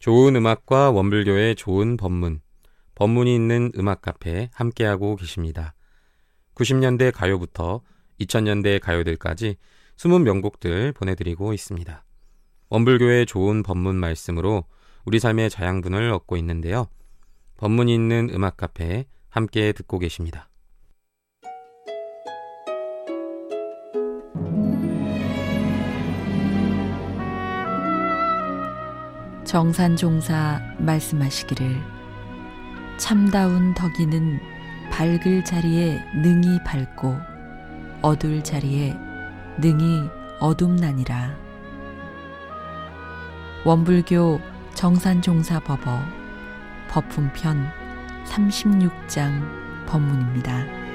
좋은 음악과 원불교의 좋은 법문, 법문이 있는 음악 카페에 함께하고 계십니다. 90년대 가요부터 2000년대 가요들까지 숨은 명곡들 보내드리고 있습니다. 원불교의 좋은 법문 말씀으로 우리 삶의 자양분을 얻고 있는데요. 법문이 있는 음악 카페에 함께 듣고 계십니다. 정산종사 말씀하시기를 참다운 덕이는 밝을 자리에 능히 밝고 어둘 자리에 능히 어둡나니라. 원불교 정산종사 법어 법품편 36장 법문입니다.